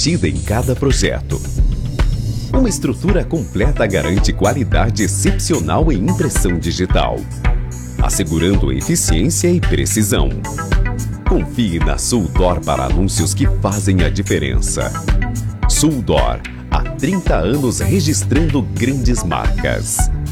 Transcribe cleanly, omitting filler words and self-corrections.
embutida em cada projeto. Uma estrutura completa garante qualidade excepcional em impressão digital, assegurando eficiência e precisão. Confie na Suldor para anúncios que fazem a diferença. Suldor, há 30 anos registrando grandes marcas.